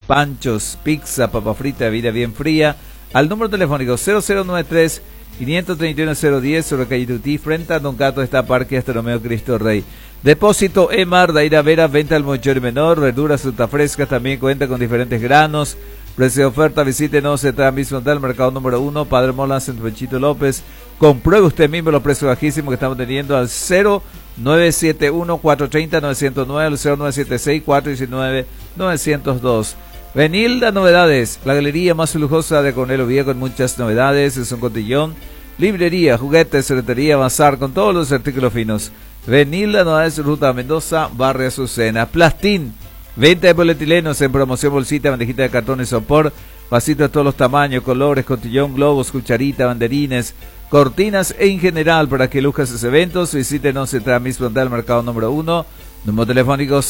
panchos, pizza, papa frita, bebida bien fría, al número telefónico 0093 531-010 sobre calle Tutí, frente a Don Cato está Parque hasta Romeo Cristo Rey. Depósito Emar, Daira Vera, venta al mayor menor, verduras, fruta fresca, también cuenta con diferentes granos. Precio de oferta, visítenos en Transmisfrontal, mercado número 1, Padre Molas, en Panchito López. Compruebe usted mismo los precios bajísimos que estamos teniendo al 0971-430-909, al 0976-419-902. Benilda Novedades, la galería más lujosa de Coronel Oviedo con muchas novedades, es un cotillón, librería, juguetes, ferretería, bazar con todos los artículos finos. Benilda Novedades, Ruta Mendoza, Barrio Azucena. Plastín, venta de polietilenos en promoción, bolsita, bandejita de cartón y sopor, vasitos de todos los tamaños, colores, cotillón, globos, cucharita, banderines, cortinas en general para que luzcas sus eventos. Visítenos en Transmisfrontal, mercado número 1, número telefónico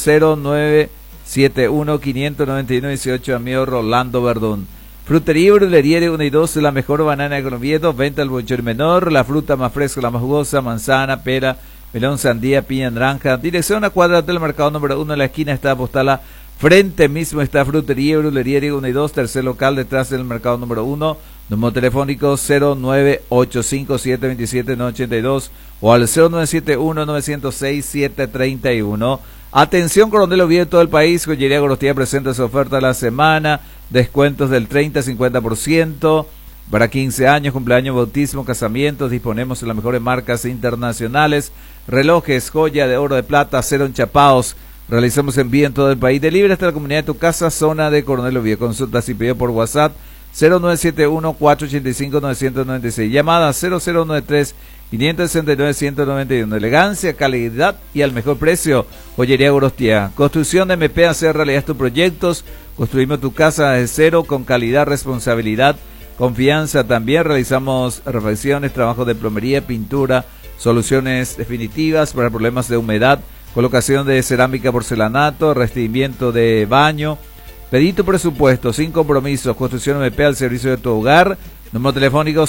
0971-591-18, amigo Rolando Verdún. Frutería y verdulería 1 y 2, la mejor banana de Oviedo, venta al bonchor menor, la fruta más fresca, la más jugosa, manzana, pera, melón, sandía, piña, naranja. Dirección a cuadra del mercado número 1, en la esquina está Apostala, frente mismo está Frutería y verdulería 1 y 2, tercer local detrás del mercado número 1, número telefónico 0985-727-982 o al 0971-906-731. Atención Coronel Oviedo, todo el país, Joyería Gorostía presenta su oferta de la semana, descuentos del 30-50%, para 15 años, cumpleaños, bautismo, casamientos, disponemos de las mejores marcas internacionales, relojes, joya de oro, de plata, acero enchapados, realizamos envío en todo el país, delivery hasta la comunidad de tu casa, zona de Coronel Oviedo, consultas y pedido por WhatsApp, 0971-485-996, llamada 0093-569-191, elegancia, calidad y al mejor precio, Joyería Gorostía. Construcción de MP, hacer realidad tus proyectos, construimos tu casa desde cero con calidad, responsabilidad, confianza. También realizamos refacciones, trabajos de plomería, pintura, soluciones definitivas para problemas de humedad, colocación de cerámica, porcelanato, revestimiento de baño. Pedí tu presupuesto sin compromisos, construcción MP al servicio de tu hogar. Número telefónico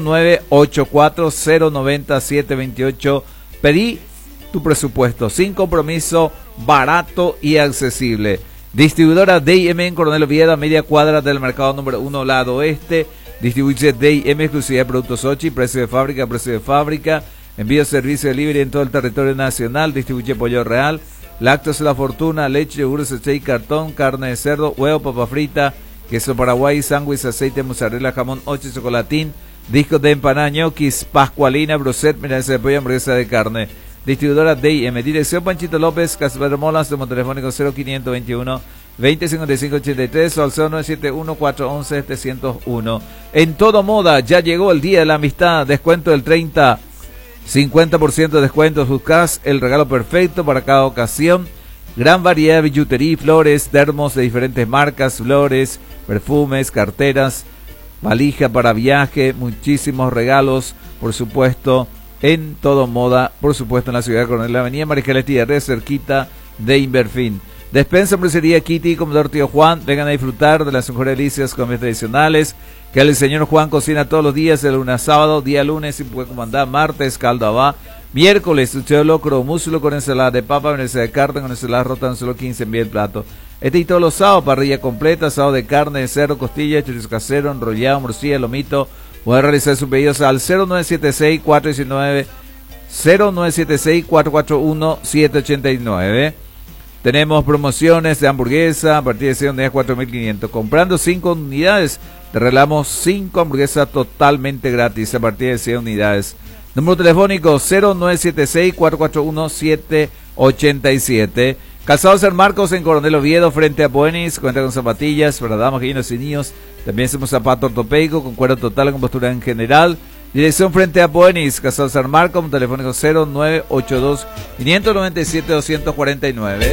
0984-090-728. Pedí tu presupuesto sin compromiso, barato y accesible. Distribuidora D&M en Coronel Oviedo, a media cuadra del mercado número 1, lado oeste. Distribuye D&M, exclusividad de productos Ochi, precio de fábrica. Envío servicio de delivery en todo el territorio nacional. Distribuye pollo real, lácteos de la fortuna, leche, yogures, aceite y cartón, carne de cerdo, huevo, papa frita, queso paraguay, sándwich, aceite, mozzarella, jamón, ocho, chocolatín, discos de empanada, ñoquis, pascualina, broset, milanesa de pollo, hamburguesa de carne. Distribuidora D&M, dirección Panchito López, Casa Molas, número telefónico 0521-2055-83 o al 0971-411-701. En Todo Moda, ya llegó el día de la amistad, descuento del 50% de descuentos, buscas el regalo perfecto para cada ocasión. Gran variedad de billutería y flores, termos de diferentes marcas, flores, perfumes, carteras, valija para viaje, muchísimos regalos, por supuesto, en Todo Moda, por supuesto en la ciudad de Coronel, la avenida Marijaleti de Res, cerquita de Inverfín. Despensa, hamburguesería Kitty, Comedor Tío Juan, vengan a disfrutar de las mejores delicias comidas tradicionales, que el señor Juan cocina todos los días, de lunes a sábado, día lunes y puede comandar, martes, caldo abá, miércoles, sucho de locro, muslo con ensalada de papa, ensalada de carne, con ensalada rota, tan solo 15 envía el plato. Y todos los sábados, parrilla completa, asado de carne, de cerdo, costilla, chorizo casero, enrollado, morcilla, lomito. Puede realizar sus pedidos al 0976-441-789. Tenemos promociones de hamburguesa a partir de 6 unidades, 4.500. Comprando 5 unidades, te regalamos 5 hamburguesas totalmente gratis a partir de 100 unidades. Número telefónico 0976-441-787. Calzado San Marcos en Coronel Oviedo, frente a Buenis, cuenta con zapatillas para damas, niños y niños. También hacemos zapato ortopédico con cuero total, con postura en general. Dirección frente a Buenis, Calzado San Marcos, telefónico 0982-597-249.